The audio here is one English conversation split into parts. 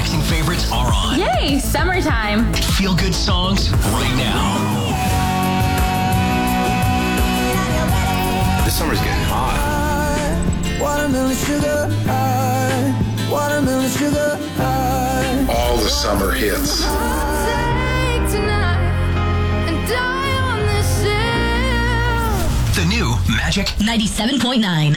relaxing favorites are on. Yay, summertime. Feel good songs right now. This summer's getting hot. Watermelon sugar high. Watermelon sugar high. All the summer hits. The new Magic 97.9.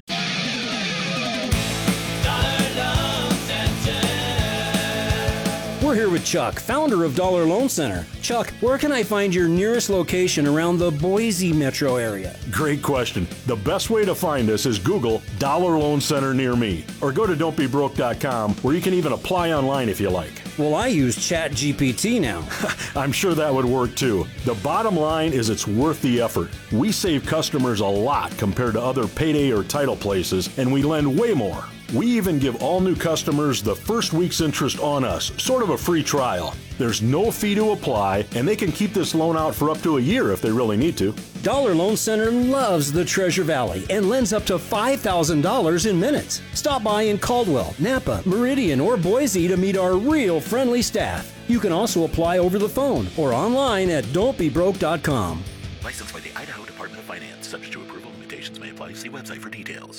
We're here with Chuck, founder of Dollar Loan Center. Chuck, where can I find your nearest location around the Boise metro area? Great question. The best way to find us is Google Dollar Loan Center near me, or go to don'tbebroke.com, where you can even apply online if you like. Well, I use ChatGPT now. I'm sure that would work too. The bottom line is it's worth the effort. We save customers a lot compared to other payday or title places, and we lend way more. We even give all new customers the first week's interest on us, sort of a free trial. There's no fee to apply, and they can keep this loan out for up to a year if they really need to. Dollar Loan Center loves the Treasure Valley and lends up to $5,000 in minutes. Stop by in Caldwell, Napa, Meridian, or Boise to meet our real friendly staff. You can also apply over the phone or online at don'tbebroke.com. Licensed by the Idaho Department of Finance. Subject to approval. Limitations may apply. See website for details.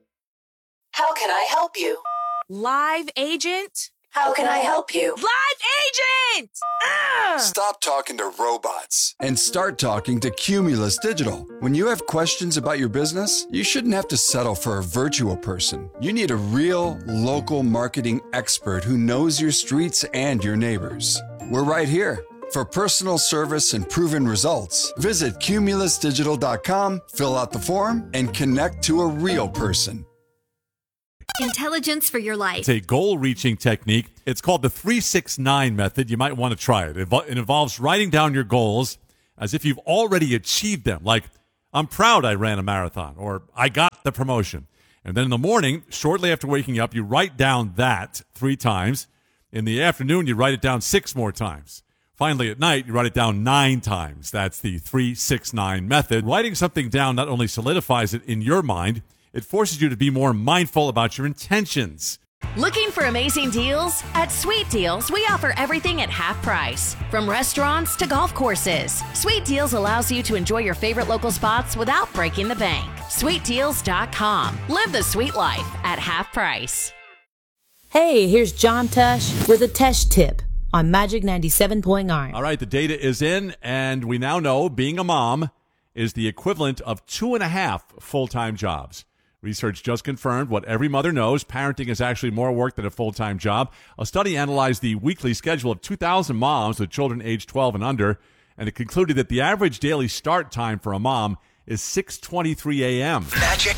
How can I help you? Live agent? How can I help you? Live agent! Stop talking to robots and start talking to Cumulus Digital. When you have questions about your business, you shouldn't have to settle for a virtual person. You need a real, local marketing expert who knows your streets and your neighbors. We're right here. For personal service and proven results, visit cumulusdigital.com, fill out the form, and connect to a real person. Intelligence for your life. It's a goal-reaching technique. It's called the 3-6-9 method. You might want to try it. It involves writing down your goals as if you've already achieved them. Like, I'm proud I ran a marathon, or I got the promotion. And then in the morning, shortly after waking up, you write down that 3 times. In the afternoon, you write it down 6 more times. Finally, at night, you write it down 9 times. That's the 3-6-9 method. Writing something down not only solidifies it in your mind, it forces you to be more mindful about your intentions. Looking for amazing deals? At Sweet Deals, we offer everything at half price. From restaurants to golf courses, Sweet Deals allows you to enjoy your favorite local spots without breaking the bank. SweetDeals.com. Live the sweet life at half price. Hey, here's John Tesh with a Tesh tip on Magic 97.9. All right, the data is in, and we now know being a mom is the equivalent of 2.5 full-time jobs. Research just confirmed what every mother knows. Parenting is actually more work than a full-time job. A study analyzed the weekly schedule of 2,000 moms with children aged 12 and under, and it concluded that the average daily start time for a mom is 6:23 a.m. Magic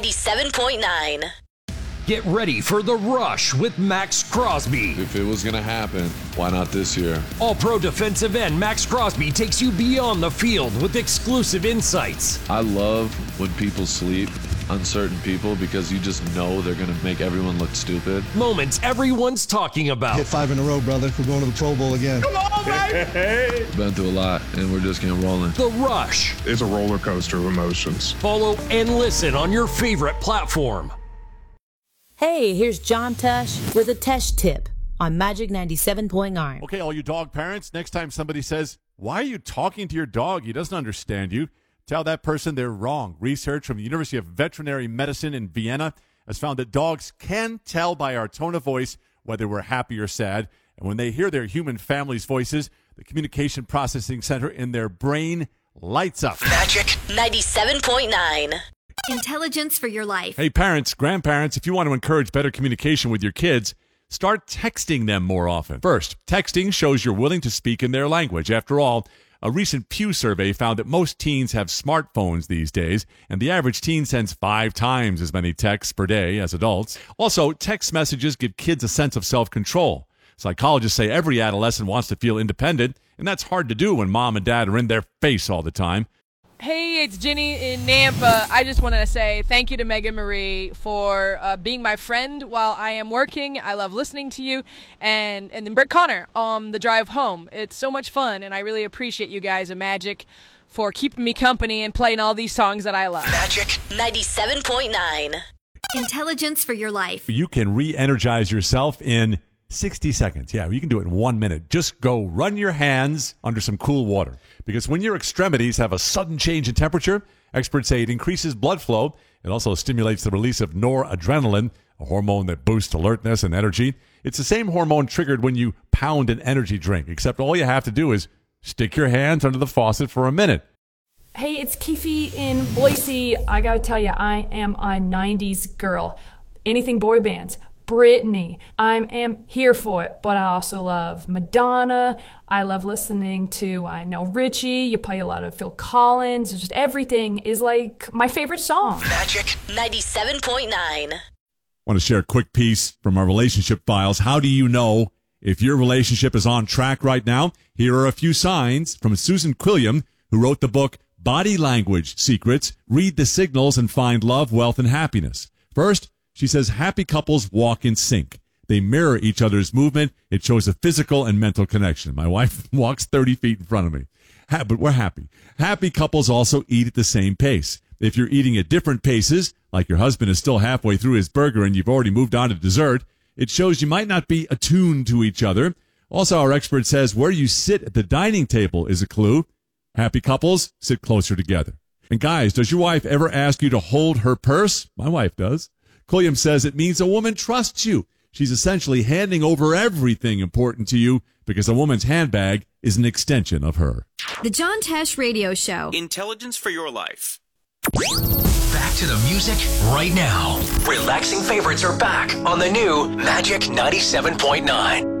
97.9. Get ready for The Rush with Max Crosby. If it was going to happen, why not this year? All-pro defensive end Max Crosby takes you beyond the field with exclusive insights. I love when people sleep, uncertain people, because you just know they're going to make everyone look stupid. Moments everyone's talking about. Hit 5 in a row, brother. We're going to the Pro Bowl again. Come on, baby! Been through a lot, and we're just getting rolling. The Rush. It's a roller coaster of emotions. Follow and listen on your favorite platform. Hey, here's John Tesh with a Tesh tip on Magic 97.9. Okay, all you dog parents, next time somebody says, "Why are you talking to your dog? He doesn't understand you," tell that person they're wrong. Research from the University of Veterinary Medicine in Vienna has found that dogs can tell by our tone of voice whether we're happy or sad. And when they hear their human family's voices, the communication processing center in their brain lights up. Magic 97.9. Intelligence for your life. Hey, parents, grandparents, if you want to encourage better communication with your kids, start texting them more often. First, texting shows you're willing to speak in their language. After all, a recent Pew survey found that most teens have smartphones these days, and the average teen sends 5 times as many texts per day as adults. Also, text messages give kids a sense of self-control. Psychologists say every adolescent wants to feel independent, and that's hard to do when mom and dad are in their face all the time. Hey, it's Ginny in Nampa. I just wanted to say thank you to Megan Marie for being my friend while I am working. I love listening to you. And then Brett Connor on the drive home. It's so much fun, and I really appreciate you guys at Magic for keeping me company and playing all these songs that I love. Magic 97.9. Intelligence for your life. You can re-energize yourself in 60 seconds. Yeah, you can do it in 1 minute. Just go run your hands under some cool water. Because when your extremities have a sudden change in temperature, experts say it increases blood flow. It also stimulates the release of noradrenaline, a hormone that boosts alertness and energy. It's the same hormone triggered when you pound an energy drink, except all you have to do is stick your hands under the faucet for a minute. Hey, it's Keefe in Boise. I gotta tell you, I am a 90s girl. Anything boy bands. Britney. I am here for it, but I also love Madonna. I love listening to, I know Richie. You play a lot of Phil Collins. Just everything is like my favorite song. Magic 97.9. I want to share a quick piece from our relationship files. How do you know if your relationship is on track right now? Here are a few signs from Susan Quilliam, who wrote the book Body Language Secrets, Read the Signals and Find Love, Wealth, and Happiness. First, she says happy couples walk in sync. They mirror each other's movement. It shows a physical and mental connection. My wife walks 30 feet in front of me, but we're happy. Happy couples also eat at the same pace. If you're eating at different paces, like your husband is still halfway through his burger and you've already moved on to dessert, it shows you might not be attuned to each other. Also, our expert says where you sit at the dining table is a clue. Happy couples sit closer together. And guys, does your wife ever ask you to hold her purse? My wife does. Quilliam says it means a woman trusts you. She's essentially handing over everything important to you because a woman's handbag is an extension of her. The John Tesh Radio Show. Intelligence for your life. Back to the music right now. Relaxing favorites are back on the new Magic 97.9.